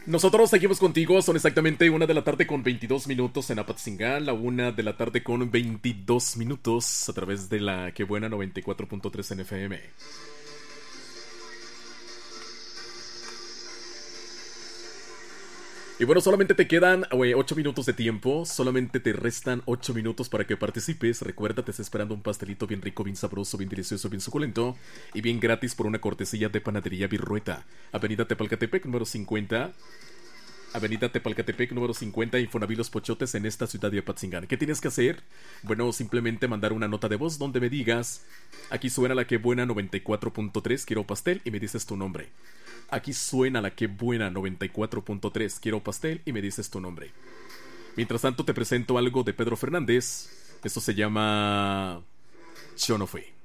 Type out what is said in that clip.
Nosotros seguimos contigo, son exactamente 1 de la tarde con 22 minutos en Apatzingán, la 1 de la tarde con 22 minutos a través de la Que Buena 94.3 en FM. Y bueno, solamente te quedan 8 minutos de tiempo, solamente te restan 8 minutos para que participes. Recuerda, te está esperando un pastelito bien rico, bien sabroso, bien delicioso, bien suculento y bien gratis por una cortesía de Panadería Virrueta. Avenida Tepalcatepec, número 50. Avenida Tepalcatepec, número 50, Infonavit Los Pochotes, en esta ciudad de Apatzingán. ¿Qué tienes que hacer? Bueno, simplemente mandar una nota de voz donde me digas: aquí suena la Que Buena 94.3, quiero pastel, y me dices tu nombre. Aquí suena la Que Buena 94.3, quiero pastel, y me dices tu nombre. Mientras tanto te presento algo de Pedro Fernández. Esto se llama Yo no fui.